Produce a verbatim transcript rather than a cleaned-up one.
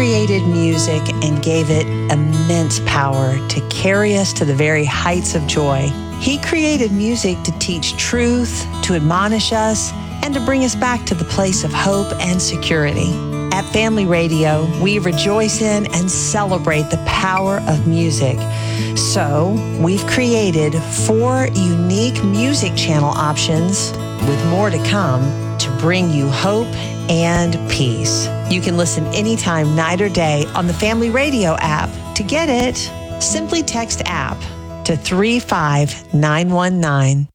created music and gave it immense power to carry us to the very heights of joy. He created music to teach truth, to admonish us, and to bring us back to the place of hope and security. At Family Radio, we rejoice in and celebrate the power of music. So, we've created four unique music channel options, with more to come, to bring you hope and peace. You can listen anytime, night or day, on the Family Radio app. To get it, simply text app to three five nine one nine.